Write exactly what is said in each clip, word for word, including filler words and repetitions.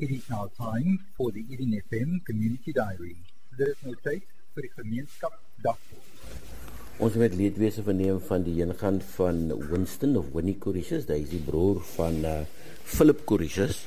It is now time for the Eden F M Community Diary. Dit is nou tyd vir die gemeenskap dagboek. Ons met leedwese verneem van die heengaan van Winston of Winnie Corricius. Hy is die broer van uh, Philip Corricius.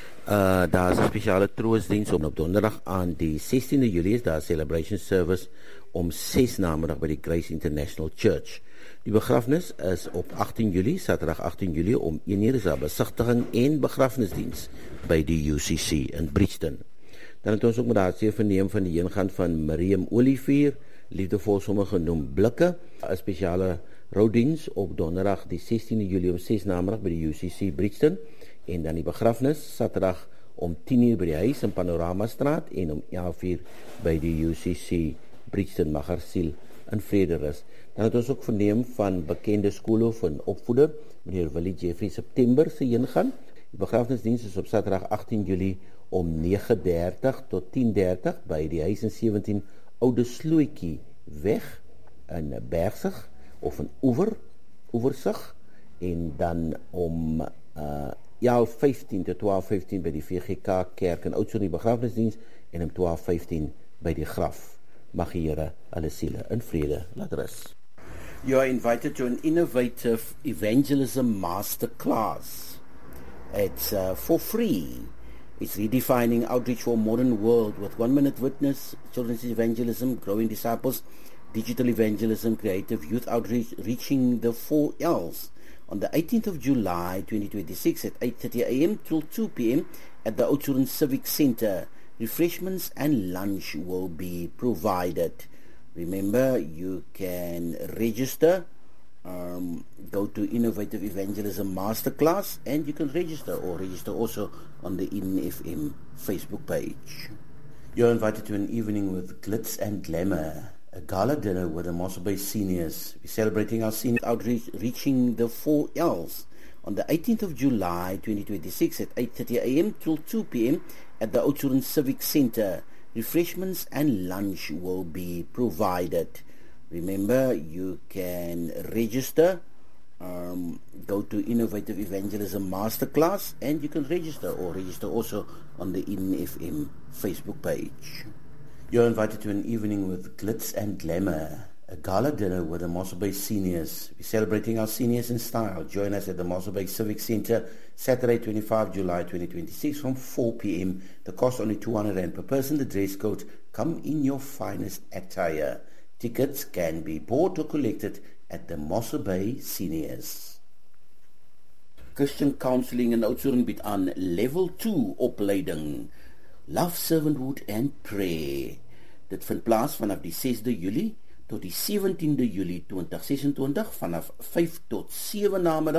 Uh, daar is 'n spesiale troostdiens op donderdag aan die sestiende Julie is daar 'n celebration service om ses namiddag by die Grace International Church. Die begrafnis is op agttien Julie, Saterdag agttien Julie om een uur is daar besigtiging en begrafnisdiens by die U C C in Bridgeton. Dan het ons ook met daar seer verneem van die heengaan van Miriam Olivier, liefdevol sommer genoem Blikke, 'n spesiale roudiens op donderdag die sestiende Julie om ses namiddag by die U C C Bridgeton. En dan die begrafnis, Saterdag om tien uur by die huis in Panorama Straat en om elf uur by die U C C Bridgeton, mag haar siel in vrede rus. Dan het ons ook verneem van bekende skoolhoof en opvoeder, meneer Willie Jeffrey September se heengaan. Die begrafnisdiens is op Saterdag agttien Julie om nege dertig tot tien dertig by die huis in sewentien Oude Slootjie weg in Bergsig of in Oever, Oeversig, en dan om uh, elf vyftien tot twaalf vyftien by die V G K Kerk in Oudtshoorn die begrafnisdiens en om twaalf vyftien by die graf. Mag die Here alle siele in vrede laat rus. You are invited to an innovative evangelism masterclass. It's uh, for free. It's redefining outreach for a modern world with one-minute witness, children's evangelism, growing disciples, digital evangelism, creative youth outreach, reaching the four L's. On the eighteenth of July twenty twenty-six at eight thirty a m till two p m at the Oudtshoorn Civic Centre. Refreshments and lunch will be provided. Remember, you can register. Um, go to Innovative Evangelism Masterclass and you can register or register also on the Eden F M Facebook page. You're invited to an evening with glitz and glamour. A gala dinner with the Mossel Bay seniors. We're celebrating our senior outreach, reaching the four L's. On the eighteenth of July twenty twenty-six at eight thirty a m till two p m at the Oudtshoorn Civic Centre. Refreshments and lunch will be provided. Remember, you can register. Um, go to Innovative Evangelism Masterclass and you can register or register also on the Eden F M Facebook page. You're invited to an evening with glitz and glamour. A gala dinner with the Mossel Bay seniors. We're celebrating our seniors in style. Join us at the Mossel Bay Civic Centre, Saturday, twenty-fifth of July twenty twenty-six from four p m The cost only two hundred rand per person. The dress code, come in your finest attire. Tickets can be bought or collected at the Mossel Bay seniors. Christian Counseling in Oudtshoorn bied aan Level two opleiding. Love, Servanthood and Prayer. Dit vind plaas vanaf die sesde Julie tot die sewentiende Julie twintig sesentwintig vanaf vyf tot sewe namiddag